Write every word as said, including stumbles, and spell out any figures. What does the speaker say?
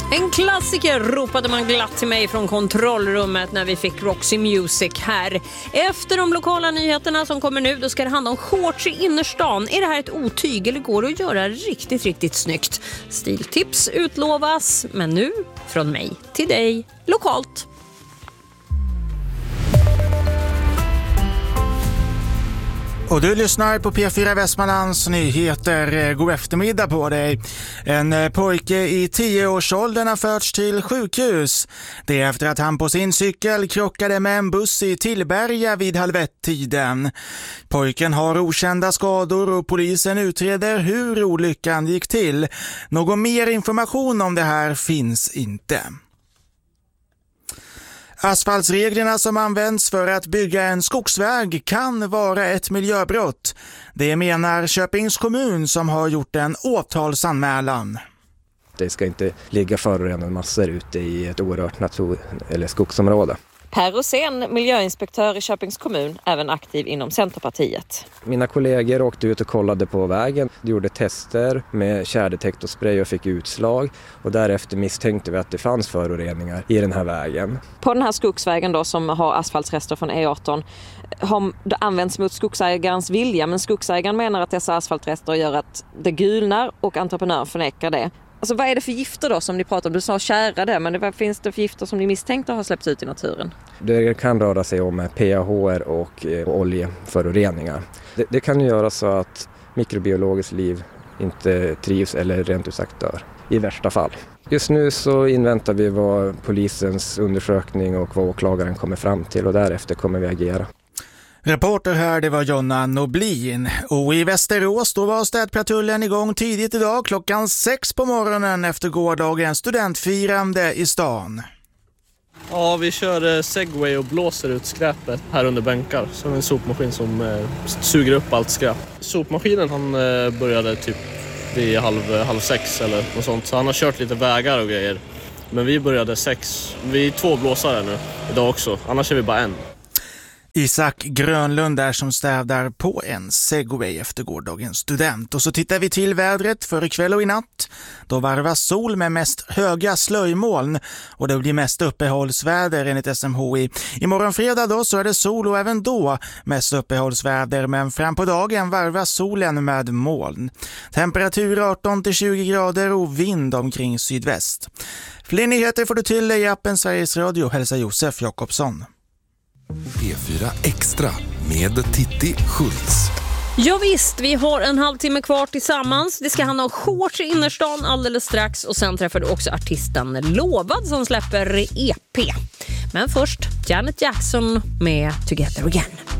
En klassiker ropade man glatt till mig från kontrollrummet när vi fick Roxy Music här. Efter de lokala nyheterna som kommer nu, då ska det handla om shorts i innerstan. Är det här ett otyg eller går det att göra riktigt, riktigt snyggt? Stiltips utlovas, men nu från mig till dig lokalt. Och du lyssnar på P fyra Västmanlands nyheter. God eftermiddag på dig. En pojke i tioårsåldern har förts till sjukhus. Det är efter att han på sin cykel krockade med en buss i Tillberga vid halv ett-tiden. Pojken har okända skador och polisen utreder hur olyckan gick till. Någon mer information om det här finns inte. Asfaltsreglerna som används för att bygga en skogsväg kan vara ett miljöbrott. Det menar Köpings kommun som har gjort en åtalsanmälan. Det ska inte ligga förorenade massor ute i ett orört natur- eller skogsområde. Per Rosén, miljöinspektör i Köpings kommun, även aktiv inom Centerpartiet. Mina kollegor åkte ut och kollade på vägen, gjorde tester med kärdetektorspray och fick utslag. Och därefter misstänkte vi att det fanns föroreningar i den här vägen. På den här skogsvägen då, som har asfaltsrester från E arton, har det använts mot skogsägarens vilja. Men skogsägaren menar att dessa asfaltrester gör att det gulnar och entreprenören förnekar det. Alltså vad är det för gifter då som ni pratar om? Du sa kära det, men vad finns det för gifter som ni misstänkte har släppts ut i naturen? Det kan röra sig om P A H och oljeföroreningar. Det, det kan göra så att mikrobiologiskt liv inte trivs eller rent ut sagt dör, i värsta fall. Just nu så inväntar vi vad polisens undersökning och vad åklagaren kommer fram till och därefter kommer vi agera. Reporter här, det var Jonna Noblin. Och i Västerås då var städpatrullen igång tidigt idag klockan sex på morgonen efter gårdagens studentfirande i stan. Ja, vi kör segway och blåser ut skräpet här under bänkar. Som en sopmaskin som eh, suger upp allt skräp. Sopmaskinen han eh, började typ vid halv, halv sex eller något sånt. Så han har kört lite vägar och grejer. Men vi började sex. Vi är två blåsare nu idag också. Annars är vi bara en. Isak Grönlund där som städar på en segway efter gårdagens student. Och så tittar vi till vädret för ikväll och i natt. Då varvas sol med mest höga slöjmoln och det blir mest uppehållsväder enligt S M H I. Imorgon fredag då så är det sol och även då mest uppehållsväder, men fram på dagen varvas solen med moln. Temperatur arton till tjugo grader och vind omkring sydväst. Fler nyheter får du till dig i appen Sveriges Radio. Hälsa Josef Jakobsson. P fyra Extra med Titti Schultz. Ja visst, vi har en halvtimme kvar tillsammans. Det ska handla om shorts i innerstan alldeles strax. Och sen träffar du också artisten Lovad som släpper E P. Men först Janet Jackson med Together Again.